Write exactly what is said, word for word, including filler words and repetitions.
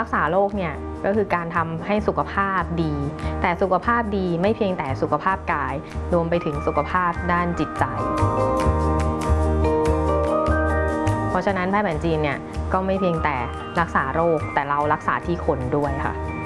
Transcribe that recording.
รักษาโรคเนี่ยก็คือการทำให้สุขภาพดีแต่สุขภาพดีไม่เพียงแต่สุขภาพกายรวมไปถึงสุขภาพด้านจิตใจเพราะฉะนั้นแพทย์แผนจีนเนี่ยก็ไม่เพียงแต่รักษาโรคแต่เรารักษาที่คนด้วยค่ะ